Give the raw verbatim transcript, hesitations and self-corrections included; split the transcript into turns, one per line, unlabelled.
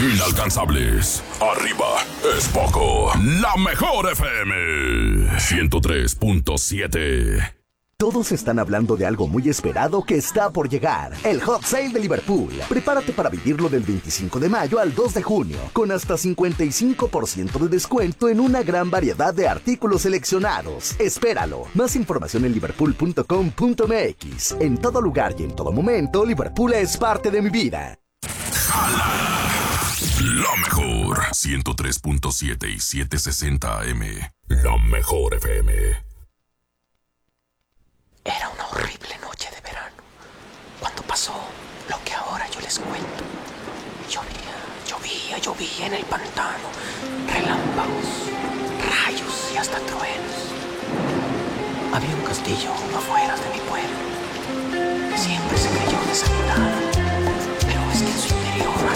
Inalcanzables. Arriba es poco. La mejor F M. ciento tres punto siete.
Todos están hablando de algo muy esperado que está por llegar. El Hot Sale de Liverpool. Prepárate para vivirlo del veinticinco de mayo al dos de junio, con hasta cincuenta y cinco por ciento de descuento en una gran variedad de artículos seleccionados. Espéralo. Más información en liverpool punto com punto m x. En todo lugar y en todo momento, Liverpool es parte de mi vida.
¡Jala! La mejor. ciento tres punto siete y setecientos sesenta A M. La mejor F M.
Era una horrible noche de verano, cuando pasó lo que ahora yo les cuento. Llovía, llovía, llovía en el pantano, relámpagos, rayos y hasta truenos. Había un castillo afuera de mi pueblo, que siempre se creyó deshabitada, pero es que en su interior